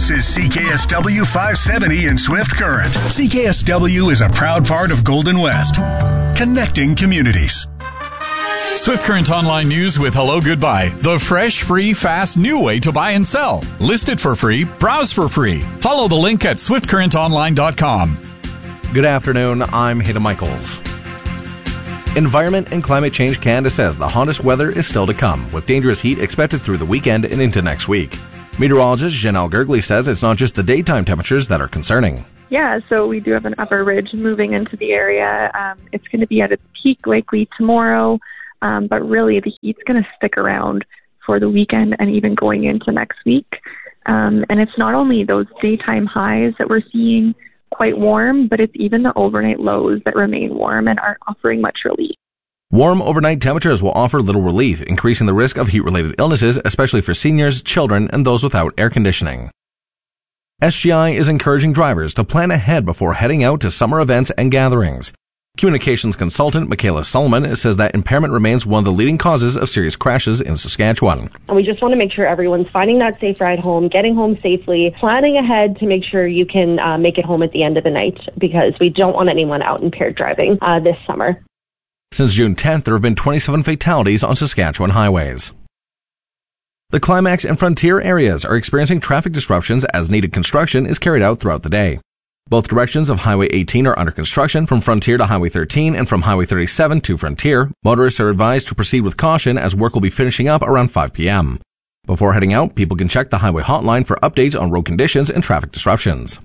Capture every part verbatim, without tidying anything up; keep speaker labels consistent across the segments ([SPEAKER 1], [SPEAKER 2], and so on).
[SPEAKER 1] This is C K S W five seventy in Swift Current. C K S W is a proud part of Golden West, connecting communities.
[SPEAKER 2] Swift Current Online News with Hello Goodbye. The fresh, free, fast, new way to buy and sell. List it for free. Browse for free. Follow the link at swift current online dot com.
[SPEAKER 3] Good afternoon. I'm Hayden Michaels. Environment and Climate Change Canada says the hottest weather is still to come, with dangerous heat expected through the weekend and into next week. Meteorologist Janelle Gergley says it's not just the daytime temperatures that are concerning.
[SPEAKER 4] Yeah, so we do have an upper ridge moving into the area. Um, it's going to be at its peak likely tomorrow, um, but really the heat's going to stick around for the weekend and even going into next week. Um, and it's not only those daytime highs that we're seeing quite warm, but it's even the overnight lows that remain warm and aren't offering much relief.
[SPEAKER 3] Warm overnight temperatures will offer little relief, increasing the risk of heat-related illnesses, especially for seniors, children, and those without air conditioning. S G I is encouraging drivers to plan ahead before heading out to summer events and gatherings. Communications consultant Michaela Solomon says that impairment remains one of the leading causes of serious crashes in Saskatchewan.
[SPEAKER 5] And we just want to make sure everyone's finding that safe ride home, getting home safely, planning ahead to make sure you can uh, make it home at the end of the night, because we don't want anyone out impaired driving uh, this summer.
[SPEAKER 3] Since June tenth, there have been twenty-seven fatalities on Saskatchewan highways. The Climax and Frontier areas are experiencing traffic disruptions as needed construction is carried out throughout the day. Both directions of Highway eighteen are under construction, from Frontier to Highway thirteen and from Highway thirty-seven to Frontier. Motorists are advised to proceed with caution as work will be finishing up around five p.m. Before heading out, people can check the highway hotline for updates on road conditions and traffic disruptions.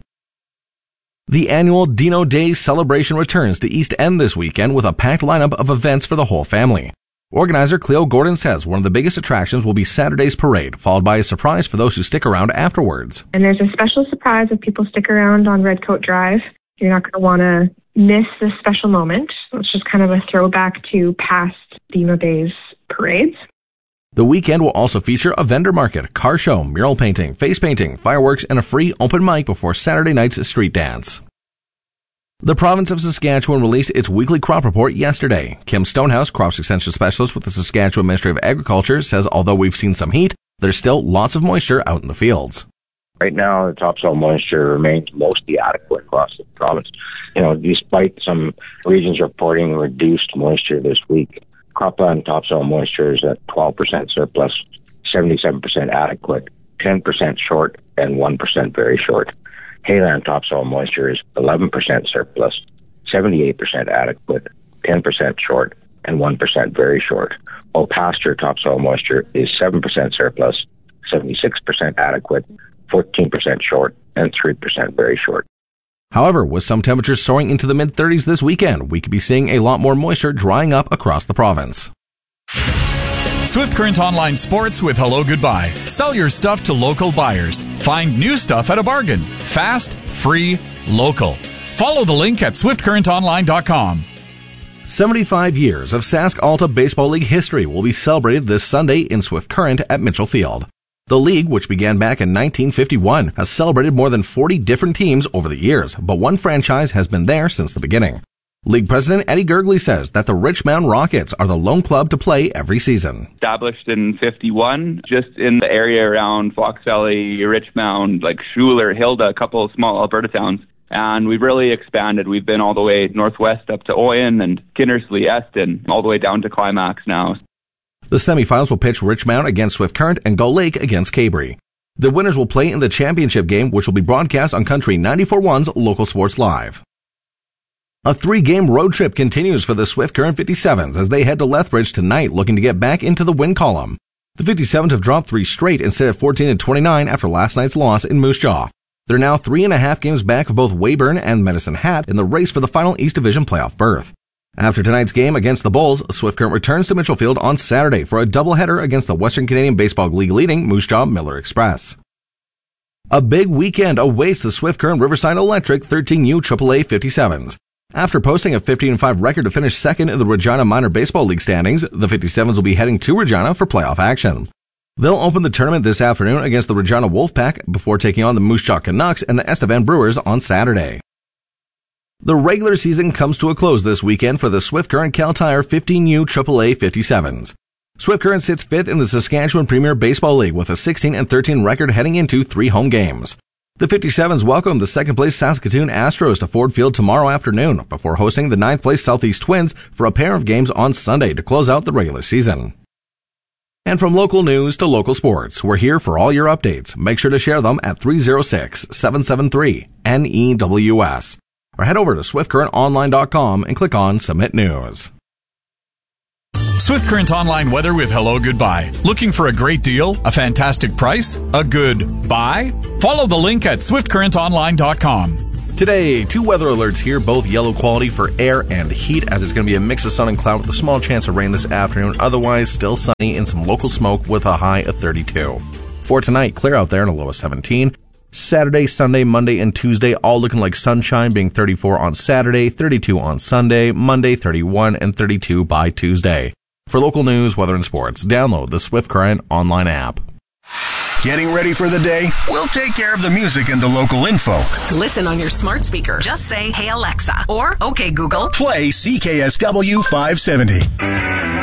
[SPEAKER 3] The annual Dino Days celebration returns to East End this weekend with a packed lineup of events for the whole family. Organizer Cleo Gordon says one of the biggest attractions will be Saturday's parade, followed by a surprise for those who stick around afterwards.
[SPEAKER 6] And there's a special surprise if people stick around on Redcoat Drive. You're not going to want to miss this special moment. It's just kind of a throwback to past Dino Days parades.
[SPEAKER 3] The weekend will also feature a vendor market, car show, mural painting, face painting, fireworks, and a free open mic before Saturday night's street dance. The province of Saskatchewan released its weekly crop report yesterday. Kim Stonehouse, crops extension specialist with the Saskatchewan Ministry of Agriculture, says although we've seen some heat, there's still lots of moisture out in the fields.
[SPEAKER 7] Right now, the topsoil moisture remains mostly adequate across the province. You know, despite some regions reporting reduced moisture this week, cropland topsoil moisture is at twelve percent surplus, seventy-seven percent adequate, ten percent short, and one percent very short. Hayland topsoil moisture is eleven percent surplus, seventy-eight percent adequate, ten percent short, and one percent very short. While pasture topsoil moisture is seven percent surplus, seventy-six percent adequate, fourteen percent short, and three percent very short.
[SPEAKER 3] However, with some temperatures soaring into the mid-thirties this weekend, we could be seeing a lot more moisture drying up across the province.
[SPEAKER 2] Swift Current Online Sports with Hello Goodbye. Sell your stuff to local buyers. Find new stuff at a bargain. Fast, free, local. Follow the link at swift current online dot com.
[SPEAKER 3] seventy-five years of Sask Alta Baseball League history will be celebrated this Sunday in Swift Current at Mitchell Field. The league, which began back in nineteen fifty-one, has celebrated more than forty different teams over the years, but one franchise has been there since the beginning. League President Eddie Gergley says that the Richmond Rockets are the lone club to play every season.
[SPEAKER 8] Established in fifty-one, just in the area around Fox Valley, Richmond, like Schuler, Hilda, a couple of small Alberta towns. And we've really expanded. We've been all the way northwest up to Oyen and Kinnersley, Eston, all the way down to Climax now.
[SPEAKER 3] The semifinals will pitch Richmond against Swift Current and Gull Lake against Cabrey. The winners will play in the championship game, which will be broadcast on Country ninety-four point one's Local Sports Live. A three-game road trip continues for the Swift Current fifty-sevens as they head to Lethbridge tonight looking to get back into the win column. The fifty-sevens have dropped three straight and sit at fourteen and twenty-nine after last night's loss in Moose Jaw. They're now three and a half games back of both Weyburn and Medicine Hat in the race for the final East Division playoff berth. After tonight's game against the Bulls, Swift Current returns to Mitchell Field on Saturday for a doubleheader against the Western Canadian Baseball League leading Moose Jaw Miller Express. A big weekend awaits the Swift Current Riverside Electric thirteen U triple A fifty-sevens. After posting a fifteen and five record to finish second in the Regina Minor Baseball League standings, the fifty-sevens will be heading to Regina for playoff action. They'll open the tournament this afternoon against the Regina Wolfpack before taking on the Moose Jaw Canucks and the Estevan Brewers on Saturday. The regular season comes to a close this weekend for the Swift Current Cal Tire fifteen U triple A fifty-sevens. Swift Current sits fifth in the Saskatchewan Premier Baseball League with a sixteen and thirteen record heading into three home games. The fifty-sevens welcome the second-place Saskatoon Astros to Ford Field tomorrow afternoon before hosting the ninth-place Southeast Twins for a pair of games on Sunday to close out the regular season. And from local news to local sports, we're here for all your updates. Make sure to share them at three oh six, seven seven three, N E W S. Or head over to swift current online dot com and click on Submit News.
[SPEAKER 2] Swift Current Online weather with Hello Goodbye. Looking for a great deal? A fantastic price? A good buy? Follow the link at swift current online dot com.
[SPEAKER 3] Today, two weather alerts here, both yellow quality for air and heat, as it's going to be a mix of sun and cloud with a small chance of rain this afternoon. Otherwise, still sunny and some local smoke with a high of thirty-two. For tonight, clear out there and a low of seventeen. Saturday, Sunday, Monday, and Tuesday all looking like sunshine, being thirty-four on Saturday, thirty-two on Sunday, Monday thirty-one, and thirty-two by Tuesday. For local news, weather, and sports, download the Swift Current online app.
[SPEAKER 1] Getting ready for the day? We'll take care of the music and the local info.
[SPEAKER 9] Listen on your smart speaker. Just say, "Hey Alexa," or "Okay Google."
[SPEAKER 1] Play C K S W five seventy.